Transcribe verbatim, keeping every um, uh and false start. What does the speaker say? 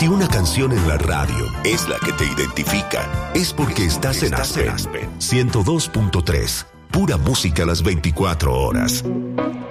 Si una canción en la radio es la que te identifica, es porque estás en Aspen ciento dos punto tres. Pura música las veinticuatro horas.